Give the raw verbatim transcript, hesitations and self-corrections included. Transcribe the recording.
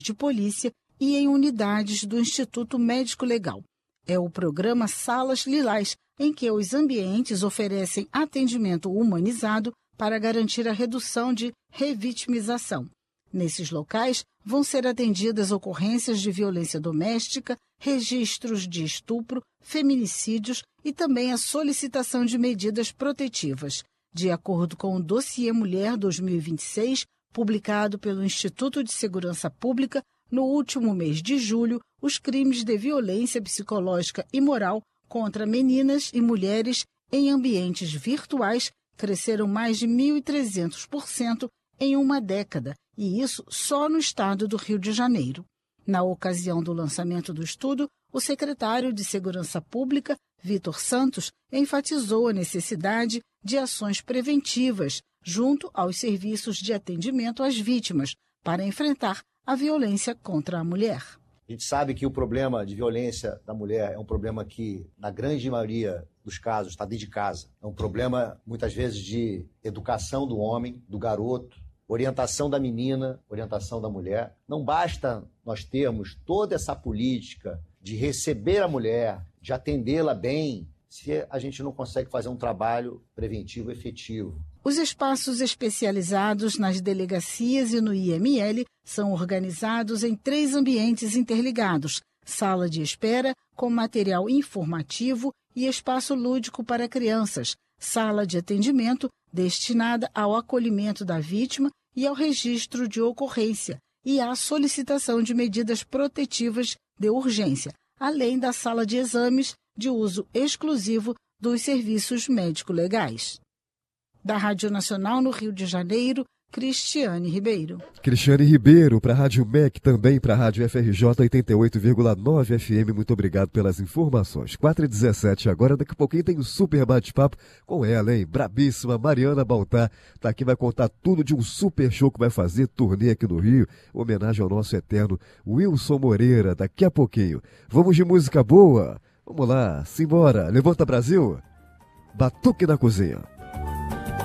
de polícia e em unidades do Instituto Médico Legal. É o programa Salas Lilás, em que os ambientes oferecem atendimento humanizado para garantir a redução de revitimização. Nesses locais, vão ser atendidas ocorrências de violência doméstica, registros de estupro, feminicídios e também a solicitação de medidas protetivas. De acordo com o Dossiê Mulher dois mil e vinte e seis, publicado pelo Instituto de Segurança Pública, no último mês de julho, os crimes de violência psicológica e moral contra meninas e mulheres em ambientes virtuais cresceram mais de mil e trezentos por cento em uma década, e isso só no estado do Rio de Janeiro. Na ocasião do lançamento do estudo, o secretário de Segurança Pública, Vitor Santos, enfatizou a necessidade de ações preventivas junto aos serviços de atendimento às vítimas para enfrentar a violência contra a mulher. A gente sabe que o problema de violência da mulher é um problema que, na grande maioria dos casos, está dentro de casa. É um problema, muitas vezes, de educação do homem, do garoto, orientação da menina, orientação da mulher. Não basta nós termos toda essa política de receber a mulher, de atendê-la bem, se a gente não consegue fazer um trabalho preventivo efetivo. Os espaços especializados nas delegacias e no I M L são organizados em três ambientes interligados: sala de espera com material informativo e espaço lúdico para crianças, sala de atendimento destinada ao acolhimento da vítima e ao registro de ocorrência e à solicitação de medidas protetivas de urgência, além da sala de exames de uso exclusivo dos serviços médico-legais. Da Rádio Nacional no Rio de Janeiro, Cristiane Ribeiro. Cristiane Ribeiro, para a Rádio M E C, também para a Rádio F R J oitenta e oito vírgula nove F M. Muito obrigado pelas informações. quatro e dezessete agora, daqui a pouquinho tem um super bate-papo com ela, hein? Brabíssima, Mariana Baltar. Tá aqui, vai contar tudo de um super show que vai fazer, turnê aqui no Rio. Homenagem ao nosso eterno Wilson Moreira, daqui a pouquinho. Vamos de música boa? Vamos lá, simbora. Levanta Brasil. Batuque na cozinha.